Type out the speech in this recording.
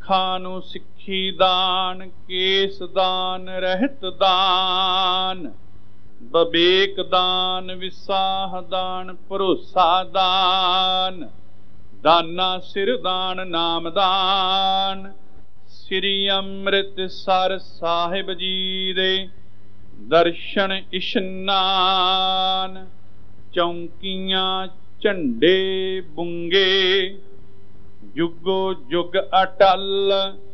ਸਿੱਖਾਂ ਨੂੰ ਸਿੱਖੀ ਦਾਨ, ਕੇਸ ਦਾਨ, ਰਹਿਤ ਦਾਨ, ਵਿਵੇਕ ਦਾਨ, ਵਿਸਾਹ ਦਾਨ, ਭਰੋਸਾ ਦਾਨ, ਦਾਨਾ ਸਿਰ ਦਾਨ, ਨਾਮ ਦਾਨ। ਸ੍ਰੀ ਅੰਮ੍ਰਿਤਸਰ ਸਾਹਿਬ ਜੀ ਦੇ ਦਰਸ਼ਨ ਇਸ਼ਨਾਨ, ਚੌਂਕੀਆਂ ਝੰਡੇ ਬੁੰਗੇ, ਜੁਗੋ ਜੁਗ ਅਟਲ